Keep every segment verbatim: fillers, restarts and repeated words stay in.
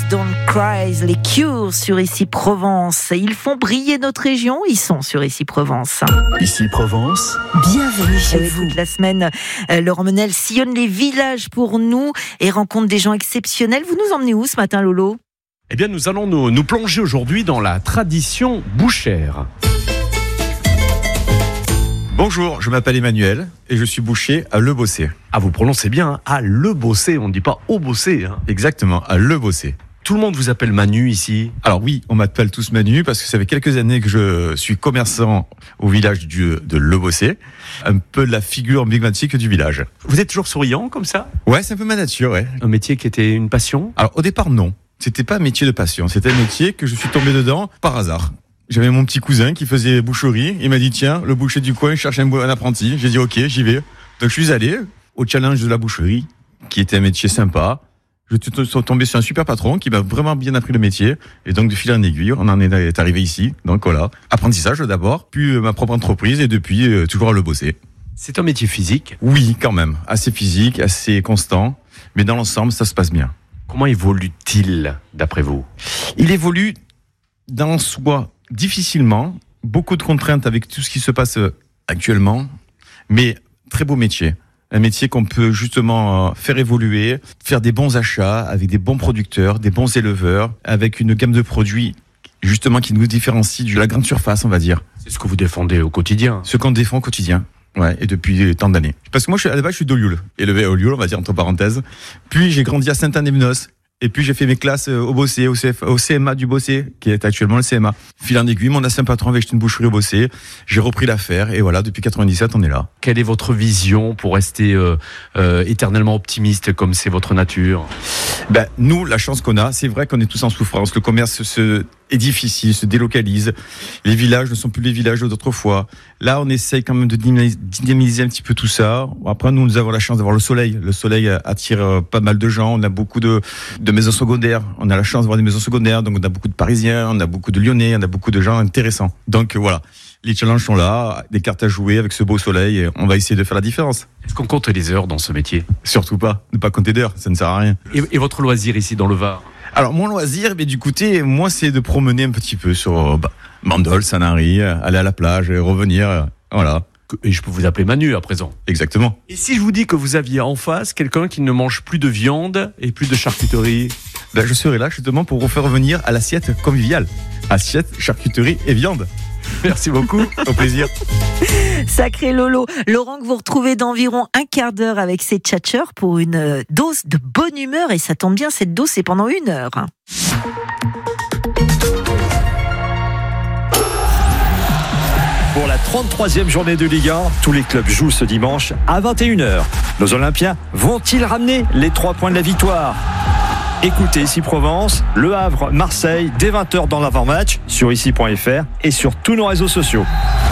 Don't Cry, les Cure sur Ici Provence. Ils font briller notre région, ils sont sur Ici Provence. Ici Provence, bienvenue chez vous. Toute la semaine, euh, Laurent Menel sillonne les villages pour nous et rencontre des gens exceptionnels. Vous nous emmenez où ce matin, Lolo ? Eh bien, nous allons nous, nous plonger aujourd'hui dans la tradition bouchère. Bonjour, je m'appelle Emmanuel et je suis boucher à Le Bossé. Ah, vous prononcez bien, hein, à Le Bossé, on ne dit pas au Bossé. Hein. Exactement, à Le Bossé. Tout le monde vous appelle Manu ici ? Alors oui, on m'appelle tous Manu parce que ça fait quelques années que je suis commerçant au village du, de Le Bossé. Un peu la figure emblématique du village. Vous êtes toujours souriant comme ça ? Ouais, c'est un peu ma nature, ouais. Un métier qui était une passion ? Alors au départ, non. C'était pas un métier de passion, c'était un métier que je suis tombé dedans par hasard. J'avais mon petit cousin qui faisait boucherie. Il m'a dit, tiens, le boucher du coin cherche un, un apprenti. J'ai dit, ok, j'y vais. Donc, je suis allé au challenge de la boucherie, qui était un métier sympa. Je suis tombé sur un super patron qui m'a vraiment bien appris le métier. Et donc, de fil en aiguille, on en est arrivé ici. Donc, voilà. Apprentissage d'abord, puis ma propre entreprise et depuis, euh, toujours à Le Bossé. C'est un métier physique ? Oui, quand même. Assez physique, assez constant. Mais dans l'ensemble, ça se passe bien. Comment évolue-t-il, d'après vous ? Il évolue dans soi difficilement, beaucoup de contraintes avec tout ce qui se passe actuellement, mais très beau métier. Un métier qu'on peut justement faire évoluer, faire des bons achats avec des bons producteurs, des bons éleveurs, avec une gamme de produits justement qui nous différencie de la grande surface, on va dire. C'est ce que vous défendez au quotidien. Ce qu'on défend au quotidien. Ouais, et depuis tant d'années. Parce que moi, je suis, à la base, je suis d'Olioul, élevé à Olioul, on va dire entre parenthèses. Puis j'ai grandi à Saint-Anne-des-Menos. Et puis j'ai fait mes classes au Bossé, au, C F, au C M A du Bossé, qui est actuellement le C M A. Fil en aiguille, mon ancien patron avait acheté une boucherie au Bossé. J'ai repris l'affaire et voilà, depuis quatre-vingt-dix-sept, on est là. Quelle est votre vision pour rester euh, euh, éternellement optimiste comme c'est votre nature ? Ben, nous, la chance qu'on a, c'est vrai qu'on est tous en souffrance. Le commerce se, est difficile, se délocalise. Les villages ne sont plus les villages d'autrefois. Là, on essaye quand même de dynamiser un petit peu tout ça. Après, nous, nous avons la chance d'avoir le soleil. Le soleil attire pas mal de gens. On a beaucoup de, de maisons secondaires. On a la chance d'avoir des maisons secondaires. Donc, on a beaucoup de Parisiens, on a beaucoup de Lyonnais, on a beaucoup de gens intéressants. Donc, voilà. Les challenges sont là, des cartes à jouer avec ce beau soleil. Et on va essayer de faire la différence. Est-ce qu'on compte les heures dans ce métier ? Surtout pas. Ne pas compter d'heures, ça ne sert à rien. Et, et votre loisir ici dans le Var ? Alors, mon loisir, mais du côté, moi, c'est de promener un petit peu sur bah, Mandolle, Sanary, aller à la plage, et revenir, voilà. Et je peux vous appeler Manu à présent. Exactement. Et si je vous dis que vous aviez en face quelqu'un qui ne mange plus de viande et plus de charcuterie ? Ben, je serai là justement pour vous faire revenir à l'assiette conviviale. Assiette, charcuterie et viande. Merci beaucoup. Au plaisir. Sacré Lolo. Laurent, que vous retrouvez d'environ un quart d'heure avec ses tchatcheurs pour une dose de bonne humeur. Et ça tombe bien, cette dose, c'est pendant une heure. Pour la trente-troisième journée de Ligue un, tous les clubs jouent ce dimanche à vingt et une heures. Nos Olympiens vont-ils ramener les trois points de la victoire ? Écoutez Ici Provence, Le Havre, Marseille, dès vingt heures dans l'avant-match, sur ici point f r et sur tous nos réseaux sociaux.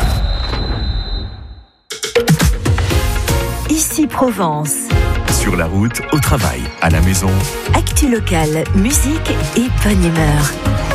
Ici Provence. sur la route, au travail, à la maison. Actu locale, musique et bonne humeur.